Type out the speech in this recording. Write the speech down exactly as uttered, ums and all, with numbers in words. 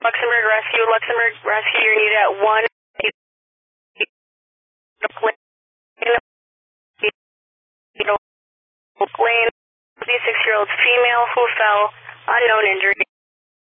Luxembourg Rescue, Luxembourg Rescue, you're needed at one. Lane, six-year-old female who fell, unknown injury.